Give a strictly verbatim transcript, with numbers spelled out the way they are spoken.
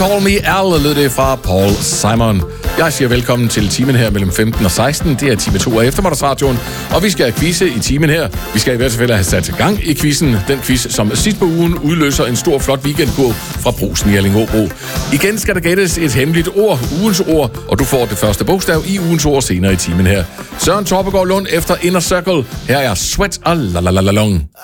Call Me Al, lød det fra Paul Simon. Jeg siger velkommen til timen her mellem femten og seksten. Det er time to af eftermiddagsradioen, og vi skal have quizze i timen her. Vi skal i hvert fald have sat gang i quizzen. Den quiz, som sidst på ugen udløser en stor, flot weekendkurv fra Brugsen i Allingåbro. Igen skal der gættes et hemmeligt ord, ugens ord, og du får det første bogstav i ugens ord senere i timen her. Søren Torpegaard Lund efter Inner Circle. Her er Sweat og la la la la long.